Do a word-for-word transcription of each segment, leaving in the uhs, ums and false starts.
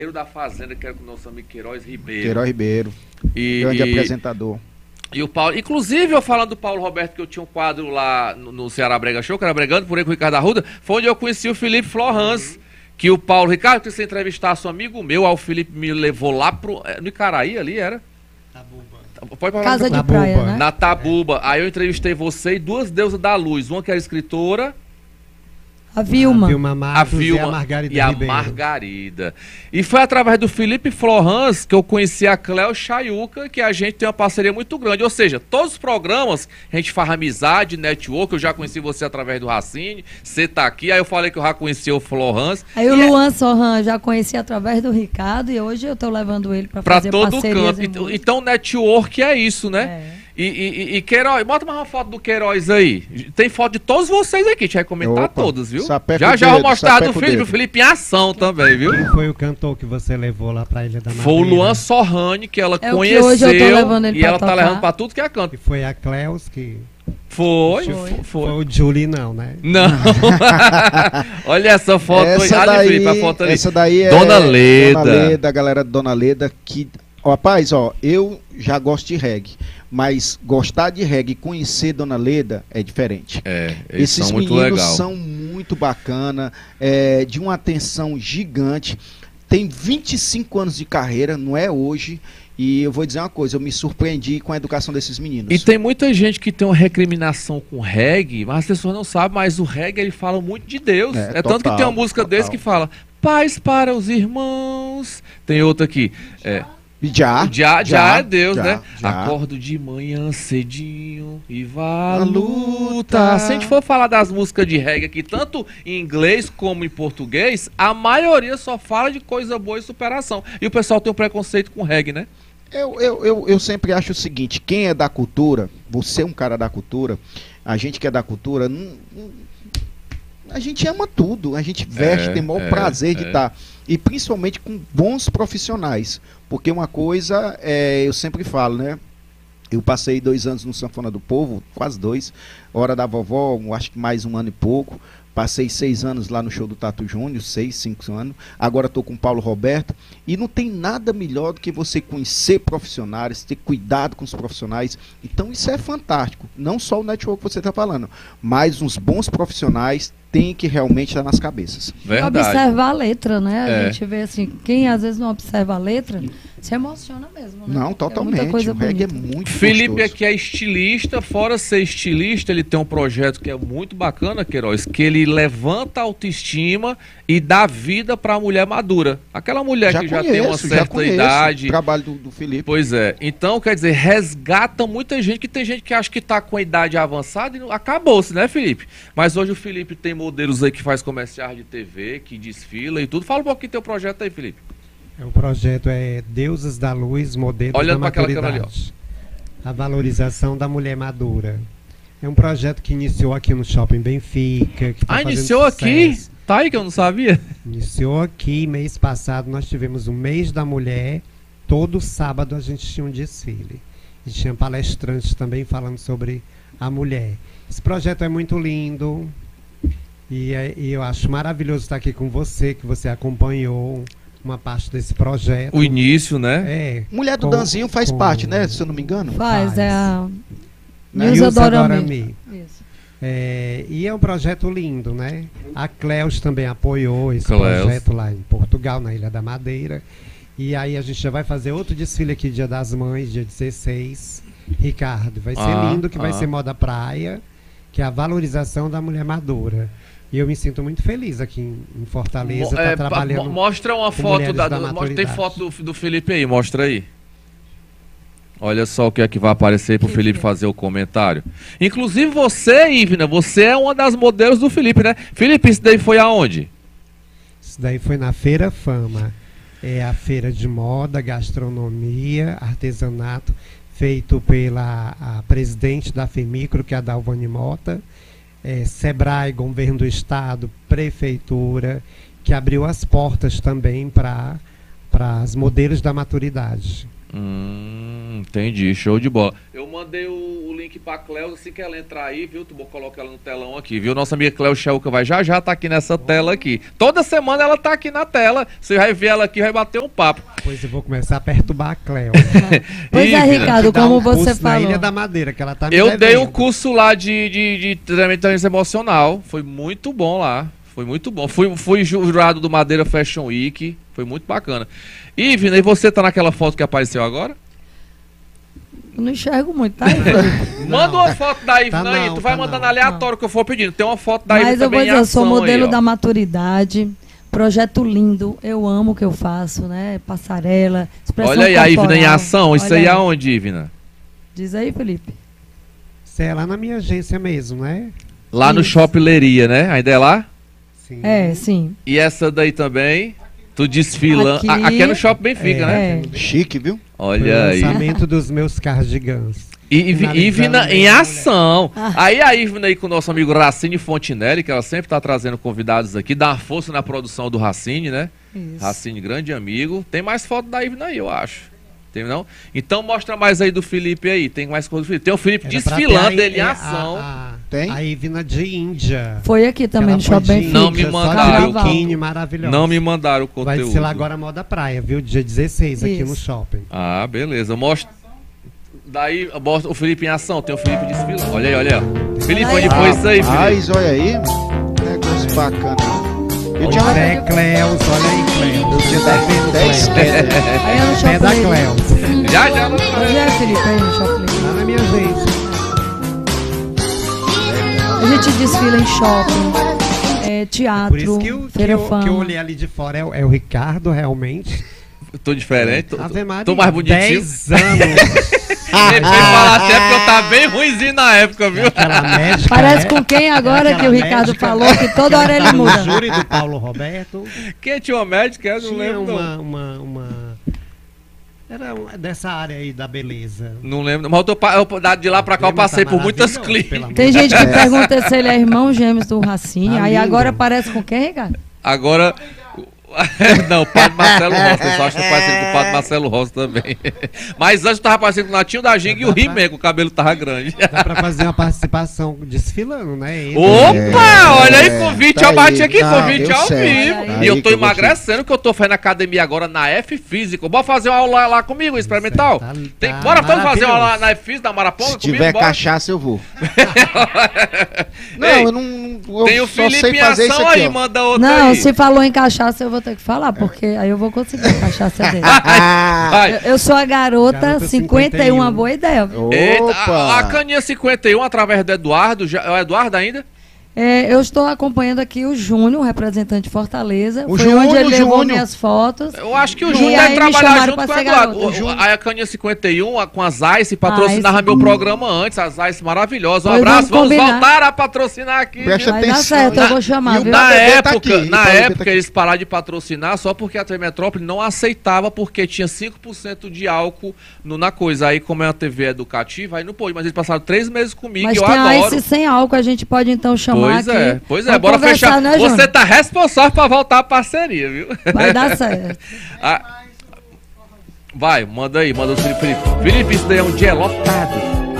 da Fazenda, que era com o nosso amigo Queiroz Ribeiro. Queiroz Ribeiro, E, grande e, apresentador. e o Paulo, inclusive eu falando do Paulo Roberto, que eu tinha um quadro lá no, no Ceará Brega Show, que era Bregando, por aí com o Ricardo Arruda, foi onde eu conheci o Felipe Florence, que o Paulo, Ricardo, que você entrevistasse um amigo meu, aí o Felipe me levou lá pro, no Icaraí ali, era? Tabuba. Pode falar. Casa de Na praia, Buba. né? Na Tabuba. Aí eu entrevistei você e duas deusas da luz, uma que era escritora, A Vilma. A Vilma a Matos Vilma e a Margarida e a Ribeiro. Margarida. E foi através do Felipe Florence que eu conheci a Cleo Chayuca, que a gente tem uma parceria muito grande. Ou seja, todos os programas, a gente faz amizade, network, eu já conheci você através do Racine, você tá aqui, aí eu falei que eu já conheci o Florence. Aí o E é Luan Sorran já conheci através do Ricardo e hoje eu tô levando ele pra pra fazer todo parcerias canto. em Então, música. então, network é isso, né? É. E, e, e Queiroz, bota mais uma foto do Queiroz aí. Tem foto de todos vocês aqui, a gente vai comentar Opa, todas, viu? sapeca Já o já vou dedo, mostrar sapeca do o Felipe, dedo. o Felipe em ação também, viu? Quem foi o cantor que você levou lá pra Ilha da Madeira? Foi o Luan Sorrani que ela É o que conheceu hoje eu tô levando ele e pra ela tá tocar. levando pra tudo que é canto. E foi a Cleus que... Foi, Foi. foi. Foi o Julie não, né? Não. Olha essa foto aí. Essa Olha, daí, Felipe, a foto ali. essa daí é Dona Leda. Dona Leda, a galera da Dona Leda, que... Ó, rapaz, ó, eu já gosto de reggae, mas gostar de reggae e conhecer Dona Leda é diferente. É, eles Esses são muito meninos legal. são muito bacana, é, de uma atenção gigante. Tem vinte e cinco anos de carreira, não é hoje. E eu vou dizer uma coisa, eu me surpreendi com a educação desses meninos. E tem muita gente que tem uma recriminação com reggae, mas as pessoas não sabem, mas o reggae ele fala muito de Deus. É, É, tanto que total, tem uma música total. desse que fala paz para os irmãos. Tem outra aqui. É, Já, já, já é Deus, já, né? já. Acordo de manhã cedinho e vá à A luta. luta. Se a gente for falar das músicas de reggae aqui, tanto em inglês como em português, a maioria só fala de coisa boa e superação. E o pessoal tem um preconceito com reggae, né? Eu, eu, eu, eu sempre acho o seguinte, quem é da cultura, você é um cara da cultura, a gente que é da cultura, não, não- a gente ama tudo, a gente veste, É, tem o maior é, prazer de é. estar. E principalmente com bons profissionais. Porque uma coisa, é, eu sempre falo, né? Eu passei dois anos no Sanfona do Povo, quase dois. Hora da Vovó, um, acho que mais um ano e pouco. Passei seis anos lá no show do Tato Júnior, seis, cinco anos. Agora estou com o Paulo Roberto. E não tem nada melhor do que você conhecer profissionais, ter cuidado com os profissionais. Então isso é fantástico. Não só o network que você está falando, mas uns bons profissionais têm que realmente estar nas cabeças. Verdade. Observar a letra, né? A É. gente vê assim, quem às vezes não observa a letra, se emociona mesmo, né? Não, Porque é totalmente. muita coisa O reggae é bonita. muito Felipe gostoso. aqui é estilista, fora ser estilista, ele tem um projeto que é muito bacana, Queiroz, que ele levanta a autoestima e dá vida para a mulher madura. Aquela mulher que já tem uma conheço, já certa conheço idade. o trabalho do, do Felipe. Pois é. Então, quer dizer, resgata muita gente, que tem gente que acha que tá com a idade avançada e não- acabou-se, né, Felipe? Mas hoje o Felipe tem modelos aí que faz comerciais de T V, que desfila e tudo. Fala um pouquinho do teu projeto aí, Felipe. O projeto é Deuses da Luz, Modelos Olhando da pra aquela câmera Maturidade. A valorização da mulher madura. É um projeto que iniciou aqui no Shopping Benfica. Que tá Ah, fazendo iniciou aqui? sucesso. Tá aí que eu não sabia. Iniciou aqui, mês passado nós tivemos o mês da mulher. Todo sábado a gente tinha um desfile. E tinha palestrantes também falando sobre a mulher. Esse projeto é muito lindo. E, é- e eu acho maravilhoso estar aqui com você, que você acompanhou uma parte desse projeto. O início, né? É. Mulher do Com- Danzinho faz com- parte, né? Se eu não me engano. Faz, Faz. é a Né? Nilza Nilza Dorami. Dorami. Isso. É, e é um projeto lindo, né? A Cleus também apoiou esse Cleus. projeto lá em Portugal, na Ilha da Madeira. E aí a gente já vai fazer outro desfile aqui, Dia das Mães, dia dezesseis. Ricardo, vai ser Ah, lindo, que vai ah. ser moda praia, que é a valorização da mulher madura. E eu me sinto muito feliz aqui em, em Fortaleza, Mo- tá é, pa- trabalhando... mo- mostra uma com foto mulheres da, da do- mostra- tem maturidade. foto do, do Felipe aí, mostra aí. Olha só o que é que vai aparecer aí pro Que Felipe que é? fazer o comentário. Inclusive você, Ivna, você é uma das modelos do Felipe, né? Felipe, isso daí foi aonde? Isso daí foi na Feira Fama. É a feira de moda, gastronomia, artesanato, feito pela a presidente da FEMICRO, que é a Dalvani Mota, é, Sebrae, Governo do Estado, Prefeitura, que abriu as portas também para as modelos da maturidade. Hum, Entendi, show de bola. Eu mandei o, o link pra Cleo, assim que ela entrar aí, viu? Tu vou colocar ela no telão aqui, viu? Nossa amiga Cleo Chauca vai já já tá aqui nessa tela aqui. Toda semana ela tá aqui na tela. Você vai ver ela aqui e vai bater um papo. Pois eu vou começar a perturbar a Cleo. Pois é, Ricardo, como um você curso na falou. Ilha da Madeira, que ela tá me Eu devendo. dei um curso lá de, de, de treinamento emocional. Foi muito bom lá. Foi muito bom. Fui, fui jurado do Madeira Fashion Week. Foi muito bacana. E, Ivna, e você tá naquela foto que apareceu agora? Eu não enxergo muito, tá, Ivna? Manda uma foto da Ivna Tá aí. não, Tu vai tá mandando não. aleatório que eu for pedindo. Tem uma foto da Ivna Mas eu vou também dizer, em eu sou ação modelo aí, ó. da maturidade. Projeto lindo, eu amo o que eu faço, né? Passarela, expressão Olha aí a Ivna em corporal. ação. Isso Olha aí é aonde, Ivna? Diz aí, Felipe. Você é lá na minha agência mesmo, né? Lá no Isso. Shopping Leria, né? Ainda é lá? Sim. É, sim. E essa daí também? Tu desfilando. Aqui- Aqui, aqui é no Shopping Benfica, É. né? É. Chique, viu? Foi Olha o aí. lançamento dos meus cardigans. E, e, Finalizando Ivna em mesmo, ação. Ah. Aí a Ivna aí com o nosso amigo Racine Fontinelli, que ela sempre tá trazendo convidados aqui, dá uma força na produção do Racine, né? Isso. Racine, grande amigo. Tem mais foto da Ivna aí, eu acho. Tem não? Então mostra mais aí do Felipe aí. Tem mais coisa do Felipe. Tem o Felipe Era pra desfilando ter a- ele em é, ação. A, a, Tem? A Ivna de Índia. Foi aqui também Ela no foi Shopping de Benfica. Não me Índia, só de mandaram. biquíni maravilhosa. Não me mandaram o Vai conteúdo. ser lá agora Moda Praia, viu? Dia dezesseis aqui Isso. no shopping. Ah, beleza. Mostra. Daí mostra o Felipe em ação. Tem o Felipe desfilando. Olha aí, olha aí. Felipe, Olha onde aí. foi isso aí, Felipe? Rapaz, olha aí. Negócio bacana. Eu tinha Olha aí, Cleus, olha aí, Cleus. Eu tinha Tá vendo, dez Cleus? pés. Aí é no Pé Shopping da Benfica. Cleus. Já, já. Onde é, Felipe? Aí no Shopping Benfica. Lá na minha gente. A gente desfila em shopping, é, teatro, Por isso que, o, que, feira eu, que fama. eu olhei ali de fora é, o- é o Ricardo, realmente. Tô diferente. Tô, Ave Maria, tô mais bonitinho. dez anos. Ele veio falar até porque eu tava bem ruimzinho na época, viu? Aquela médica. Parece né? com quem agora que o Aquela Ricardo médica falou que toda hora ele tá no muda. júri do Paulo Roberto. Quem tinha uma médica? Eu não Tinha lembro. não. uma, uma, uma... Era uma- dessa área aí da beleza. Não lembro. Mas eu tô, pa- eu, da- de lá pra cá eu Tema passei tá por muitas maravilhoso, clínicas. pelo amor Tem de gente que Deus. pergunta se ele é irmão gêmeos do Racinho. Tá Aí lindo. agora parece com quem, Ricardo? Agora. Não, o Padre Marcelo Rossi. Eu só acho que eu parecendo com o Padre Marcelo Rossi também. Mas antes eu tava parecendo com o Natinho da Ginga e o He-Man, que o cabelo tava grande. Dá pra fazer uma participação desfilando, né? Ele- Opa! É, Olha aí, convite, tá eu bati aí. aqui, Não, convite deu ao certo. vivo. Aí E eu tô que eu vou te- emagrecendo, que eu tô fazendo academia agora na F Física. Bora fazer uma aula lá comigo, experimental? Tá- Tem, tá bora todos fazer uma aula maravilhoso. na F Física, da Maraponga Se comigo? tiver Bora. cachaça, eu vou. Não, Ei, eu não. Eu Tem o só Felipe sei em fazer isso ação aqui, aí, ó. manda outro Não, aí. se falou em cachaça, eu vou ter que falar, porque aí eu vou conseguir a cachaça dele. Vai. Eu, eu sou a garota, Garota cinquenta e um, uma cinquenta e um. boa ideia. viu? Eita, Opa! a, a caninha cinquenta e um, através do Eduardo, já, é o Eduardo ainda? É, eu estou acompanhando aqui o Júnior, representante de Fortaleza. O Foi Júnior, onde ele levou Júnior. minhas fotos. Eu acho que o E Júnior aí deve me trabalhar chamaram junto pra com o ser Eduardo. garota. O Júnior- a caninha cinquenta e um, a- com as Ice, patrocinava Ice. meu programa antes, as Ice maravilhosas. Um Pois abraço, vamos vamos combinar. voltar a patrocinar aqui. Presta viu? Vai dar atenção. certo, eu Na- vou chamar, e o viu? Na B B tá época, aqui, e na o B B tá época aqui. eles pararam de patrocinar só porque a T V Metrópole não aceitava porque tinha cinco por cento de álcool no, na coisa. Aí, como é uma T V educativa, aí não pôde. Mas eles passaram três meses comigo Mas e eu tem a adoro. Ice sem álcool, a gente pode então chamar Pois aqui. é, pois é, Vamos bora conversar, fechar. né, Você Júnior? tá responsável pra voltar a parceria, viu? Vai dar certo. Ah, vai, manda aí, manda o Felipe. Felipe, Felipe, isso daí é um dia lotado.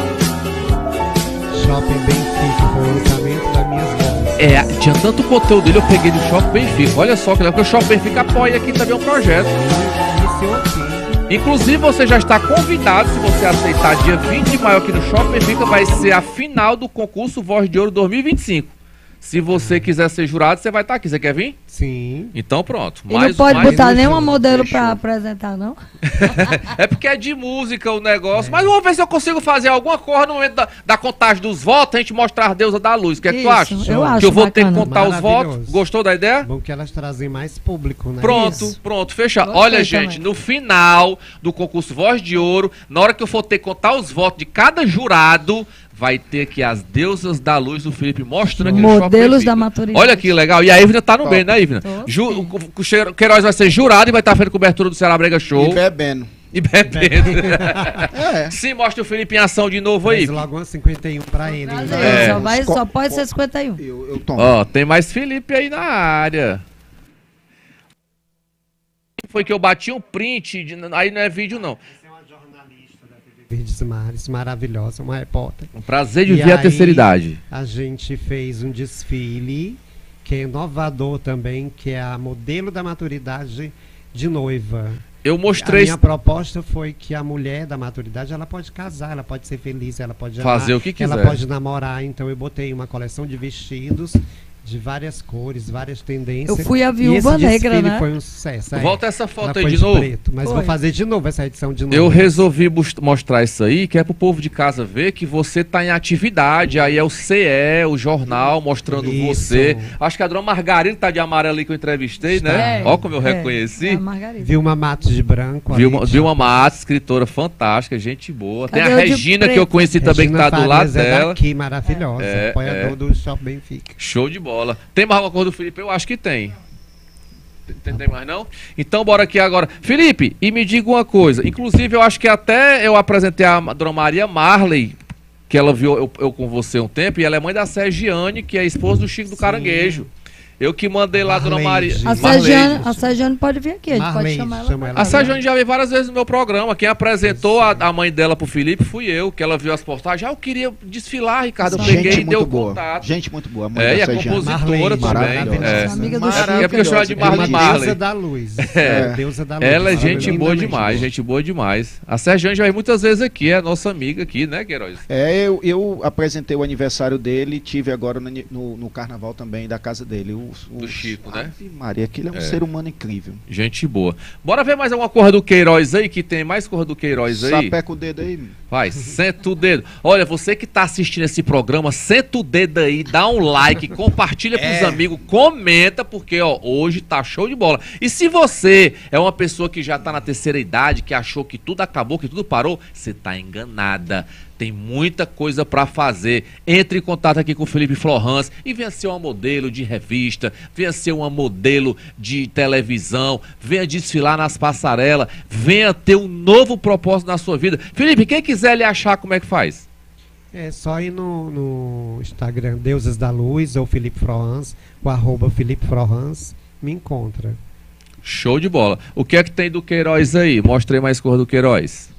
Shopping Benfica, foi o lançamento das minhas bolas. É, tinha tanto conteúdo dele, eu peguei do Shopping Benfica. Olha só, que legal, porque o Shopping Benfica apoia aqui também um projeto. Iniciou aqui. Inclusive, você já está convidado, se você aceitar, dia vinte de maio aqui no Shopping Benfica, vai ser a final do concurso Voz de Ouro dois mil e vinte e cinco. Se você quiser ser jurado, você vai estar aqui. Você quer vir? Sim. Então pronto. E não pode mais- botar um nenhuma show, modelo fechou. pra apresentar, não? É porque é de música o negócio. Mas vamos ver se eu consigo fazer alguma coisa no momento da, da contagem dos votos, a gente mostrar a deusa da luz. O que é que tu Isso, acha? eu que acho eu vou ter que bacana. contar os Maravilhoso. votos. Gostou da ideia? Bom que elas trazem mais público, né? Pronto, Isso. pronto, fechado. Gostei Olha, gente, também. no final do concurso Voz de Ouro, na hora que eu for ter que contar os votos de cada jurado, vai ter aqui as deusas da luz do Felipe mostrando aqui no Shopping Modelos Benfica. da maturidade. Olha que legal. E a Ivna tá no Top. bem, né, Ivna? Tô, Ju, sim. o, o Cheiro- Queiroz vai ser jurado e vai estar fazendo cobertura do Ceará Brega Show. E bebendo. E bebendo. É. Sim, mostra o Felipe em ação de novo aí. Traz logo uma cinquenta e um pra ele. Prazer, né? É. só, vai, Co- só pode co- ser cinquenta e um. Eu, eu tomo. Ó, tem mais Felipe aí na área. Foi que eu bati um print, de- aí não é vídeo não. Essa é uma jornalista da T V Verdes Mares, maravilhosa, uma repórter. Um prazer de E ver a aí, terceira idade. A gente fez um desfile que é inovador também, que é a modelo da maturidade de noiva. Eu A mostrei minha proposta foi que a mulher da maturidade, ela pode casar, ela pode ser feliz, ela pode fazer amar, o que quiser. ela pode namorar. Então eu botei uma coleção de vestidos de várias cores, várias tendências. Eu fui a E esse Viúva Negra, desfile né? foi um sucesso. é. Volta essa Ela foto aí foi de de novo. preto, mas Foi. vou fazer de novo essa edição de novo. Eu resolvi bus- mostrar isso aí, que é pro povo de casa ver que você tá em atividade. Aí é o C E, o jornal, mostrando Isso. você. Acho que a dona Margarida tá de amarelo ali que eu entrevistei, né? É, Ó como eu é, reconheci. é a Margarida. Vilma Matos de branco. Vilma, ali, Vilma Matos, escritora fantástica, gente boa. Tem Cadê a o de Regina, que preto? eu conheci também, que Regina tá do lado Farias é dela. daqui, maravilhosa. É, apoiador é. do Shopping Benfica. Show de bola. Tem mais alguma coisa do Felipe? Eu acho que tem. Tem, tem mais não? Então bora aqui agora. Felipe, e me diga uma coisa. Inclusive, eu acho que até eu apresentei a dona Maria Marley, que ela viu eu, eu com você um tempo, e ela é mãe da Sergiane, que é esposa do Chico do Sim. Caranguejo. Eu que mandei lá a dona Maria. Marleide. A Marleide. Sergiane, a Sergiane pode vir aqui, a gente pode Marleide, chamar ela. chama pra ela. A cá. Sergiane já veio várias vezes no meu programa. Quem apresentou a, a mãe dela pro Felipe fui eu, que ela viu as postagens. Ah, eu queria desfilar, Ricardo. Eu peguei Gente e deu muito boa. contato. Gente muito boa. a mãe É, da e a Sergiane. compositora Marleide, também. maravilhosa. É. Amiga do Maravilhosa. Chico. É porque eu chamo de É uma Marley Marley. deusa da luz. É. Deusa da luz. Ela é gente Maravilhosa. boa Lindamente demais, boa. gente boa demais. A Sergiane já veio muitas vezes aqui, é nossa amiga aqui, né, Queiroz? É, eu, eu apresentei o aniversário dele, tive agora no, no, no carnaval também da casa dele. O, o, Do Chico, né? Ave Maria, aquele é um É. ser humano incrível. Gente boa. Bora ver mais alguma coisa do Queiroz aí, que tem mais coisa do Queiroz aí? Sapeca o dedo aí. Vai, senta o dedo. Olha, você que tá assistindo esse programa, senta o dedo aí, dá um like, compartilha pros É. amigos, comenta, porque ó, hoje tá show de bola. E se você é uma pessoa que já tá na terceira idade, que achou que tudo acabou, que tudo parou, você tá enganada. Tem muita coisa pra fazer. Entre em contato aqui com o Felipe Florans e venha ser uma modelo de revista, venha ser uma modelo de televisão, venha desfilar nas passarelas, venha ter um novo propósito na sua vida. Felipe, quem quiser lhe achar, como é que faz? É só ir no, no Instagram Deusas da Luz ou Felipe Florans, o arroba Felipe Florans, me encontra. Show de bola. O que é que tem do Queiroz aí? Mostra aí mais cor do Queiroz.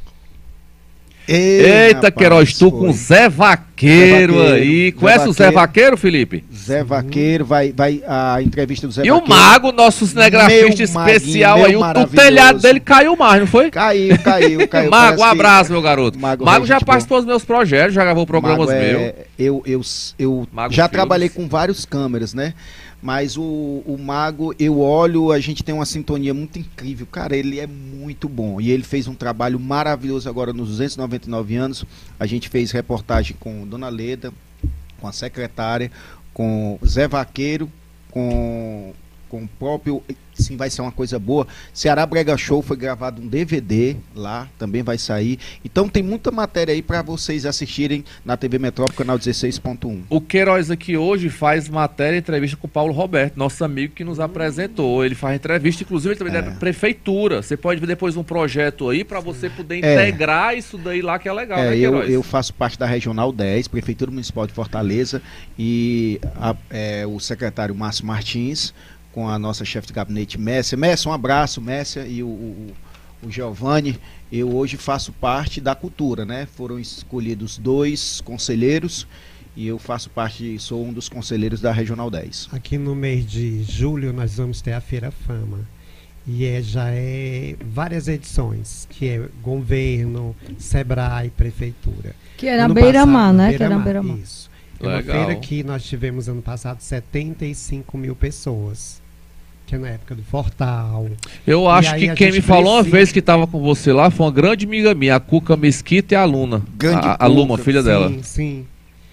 Eita, rapaz, Queiroz, tu foi. com Zé Vaqueiro, Zé Vaqueiro, aí. Zé Conhece o Zé Vaqueiro. Vaqueiro, Felipe? Zé Vaqueiro, vai, vai a entrevista do Zé E o Vaqueiro. Mago, nosso cinegrafista Meu especial maguinho, aí, meu o, o maravilhoso. telhado dele caiu mais, não foi? Caiu, caiu, caiu. Mago, um Parece que- abraço, meu garoto. Mago, Mago já gente participou dos meus projetos, já gravou programas Mago é- meus. Eu, eu, eu Mago já Filmes. trabalhei com vários câmeras, né? Mas o, o Mago, eu olho, a gente tem uma sintonia muito incrível. Cara, ele é muito bom. E ele fez um trabalho maravilhoso agora nos duzentos e noventa e nove anos. A gente fez reportagem com Dona Leda, com a secretária, com Zé Vaqueiro, com, com o próprio... Sim, vai ser uma coisa boa. Ceará Brega Show foi gravado um D V D lá, também vai sair. Então tem muita matéria aí para vocês assistirem na T V Metrópole, canal dezesseis ponto um. O Queiroz aqui hoje faz matéria e entrevista com o Paulo Roberto, nosso amigo que nos apresentou. Ele faz entrevista, inclusive ele também é da prefeitura. Você pode ver depois um projeto aí para você poder É. integrar isso daí lá que é legal, né, É, eu, Queiroz? eu faço parte da Regional dez, Prefeitura Municipal de Fortaleza, e a- é, o secretário Márcio Martins, com a nossa chefe de gabinete, Messia. Messia, um abraço, Messia, e o, o, o Giovanni. Eu hoje faço parte da cultura, né? Foram escolhidos dois conselheiros, e eu faço parte, sou um dos conselheiros da Regional dez. Aqui no mês de julho nós vamos ter a Feira Fama. E é, já é várias edições, que é governo, Sebrae, prefeitura. Que era Ano beira-mar, passado, né? na Que era Beira-Mar, beira-mar. Isso. É uma Legal. feira que nós tivemos ano passado setenta e cinco mil pessoas. Que é na época do Fortal. Eu E acho aí que a quem gente me falou uma precisa- vez que estava com você lá foi uma grande amiga minha, a Cuca Mesquita e a Luna. Grande a, a Luma, Cuca, filha dela. Sim, sim.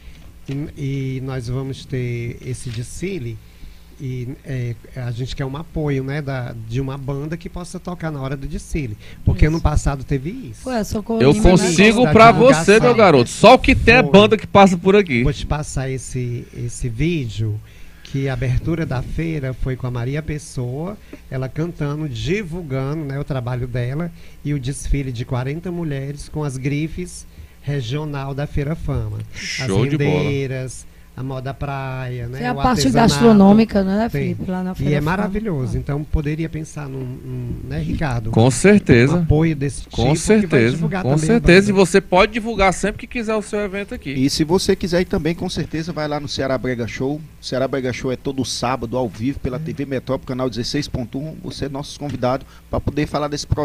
E, e nós vamos ter esse desfile. E é, a gente quer um apoio, né, da, de uma banda que possa tocar na hora do desfile. Porque Isso. ano passado teve isso. Foi a Socorro Eu Lima, né? consigo Da pra divulgação. você, meu garoto. Só o que tem é Foi. banda que passa por aqui. Vou te passar esse, esse vídeo, que a abertura da feira foi com a Maria Pessoa, ela cantando, divulgando, né, o trabalho dela, e o desfile de quarenta mulheres com as grifes regional da Feira Fama. Show as de bola. rendeiras, a moda praia, né? Tem a o parte artesanato. gastronômica, né, Tem. Felipe? Lá na E Feira é do maravilhoso. Fado. Então, poderia pensar num, num né, Ricardo? Com Um certeza. apoio desse tipo. Com que vai certeza. divulgar Com também a certeza. E banda. você pode divulgar sempre que quiser o seu evento aqui. E se você quiser ir também, com certeza, vai lá no Ceará Brega Show. Ceará Brega Show é todo sábado, ao vivo, pela T V Metrópole, canal dezesseis ponto um. Você é nosso convidado para poder falar desse projeto.